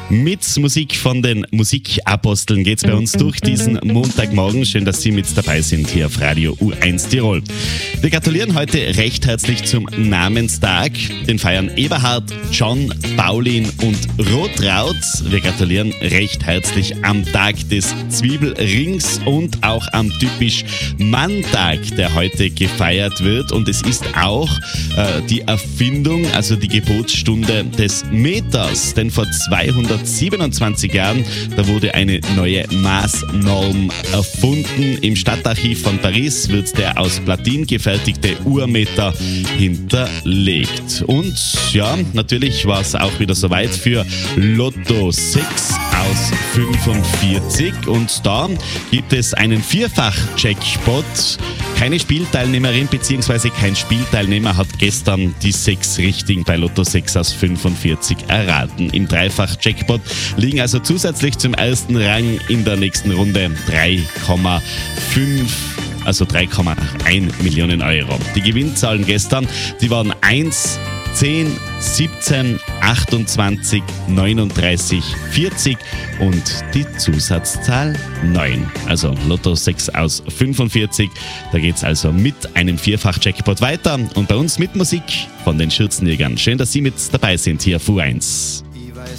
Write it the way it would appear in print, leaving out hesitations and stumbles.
Mit Musik von den Musikaposteln geht's bei uns durch diesen Montagmorgen. Schön, dass Sie mit dabei sind hier auf Radio U1 Tirol. Wir gratulieren heute recht herzlich zum Namenstag. Den feiern Eberhard, John, Pauline und Rotraud. Wir gratulieren recht herzlich am Tag des Zwiebelrings und auch am typisch Manntag, der heute gefeiert wird. Und es ist auch die Erfindung, also die Geburtsstunde des Meters. Denn vor 227 Jahren, da wurde eine neue Maßnorm erfunden. Im Stadtarchiv von Paris wird der aus Platin gefertigte Urmeter hinterlegt. Und ja, natürlich war es auch wieder soweit für Lotto 6 aus 45. Und da gibt es einen Vierfach-Jackpot. Keine Spielteilnehmerin bzw. kein Spielteilnehmer hat gestern die 6 Richtigen bei Lotto 6 aus 45 erraten. Im Dreifach-Jackpot liegen also zusätzlich zum ersten Rang in der nächsten Runde 3,1 Millionen Euro. Die Gewinnzahlen gestern, die waren 1, 10, 17, 28, 39, 40 und die Zusatzzahl 9. Also Lotto 6 aus 45. Da geht's also mit einem Vierfach-Jackpot weiter und bei uns mit Musik von den Schürzenjägern. Schön, dass Sie mit dabei sind hier auf U1.